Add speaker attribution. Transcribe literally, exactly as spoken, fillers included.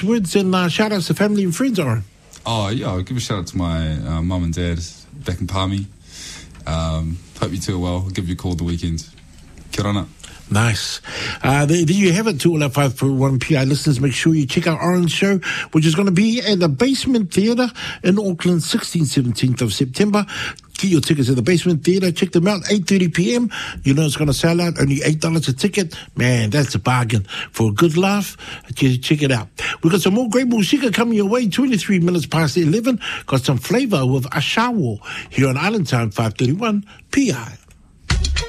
Speaker 1: words and uh, shout outs to family and friends, Oren.
Speaker 2: Oh, yeah, I'll give a shout out to my uh, mum and dad back in Palmy. Um, hope you two are well. I'll give you a call the weekend. Kia ora.
Speaker 1: Nice. Uh, there, there you have it, to all our five point one P I listeners. Make sure you check out Orange Show, which is going to be at the Basement Theatre in Auckland, sixteenth, seventeenth of September. Get your tickets at the Basement Theatre. Check them out, eight thirty p.m. You know it's going to sell out. Only eight dollars a ticket. Man, that's a bargain. For a good laugh, check it out. We've got some more great musika coming your way. twenty-three minutes past eleven. Got some flavour with Ashawo here on Island Time, five thirty-one P I.